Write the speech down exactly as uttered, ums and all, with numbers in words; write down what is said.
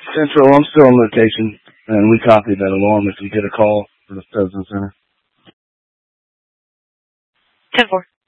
Central, I'm still on location, and we copy that alarm if you get a call for the Fresno Center. ten four.